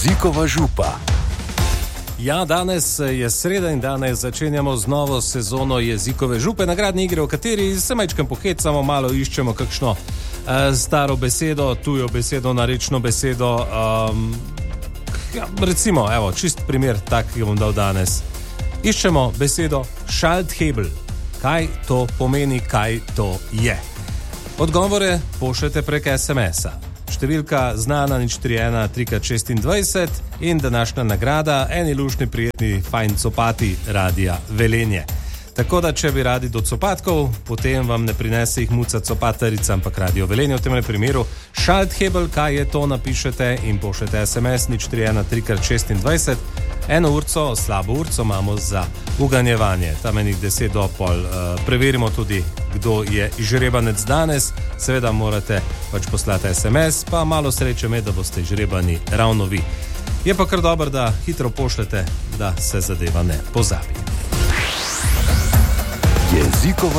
Jezikova župa. Ja, danes je sreda in danes začenjamo z novo sezono Jezikove župe, nagradne igre, v kateri se majčkam pohecamo, malo iščemo kakšno staro besedo, tujo besedo, narečno besedo. Recimo, evo, čist primer tak, ki bom dal danes. Iščemo besedo Schalthebel. Kaj to pomeni, kaj to je? Odgovore pošljete prek SMS-a. Številka znana 031 3x26 in današnja nagrada eni lušni, prijetni, fajn copati Radia Velenje. Tako da, če bi radi do copatkov, potem vam ne prinese jih muca copatarica, ampak Radio Velenje. V tem primeru Schalthebel, kaj je to, napišete in pošljete SMS 031 3x26. Eno urco, slabo urco imamo za uganjevanje. Tam enih 10 do pol. Preverimo tudi, kdo je izžrebanec danes. Seveda morate pač poslati SMS, pa malo sreče me, da boste izžrebani ravno vi. Je pa kar dobro, da hitro pošljete, da se zadeva ne pozabi. Jezikova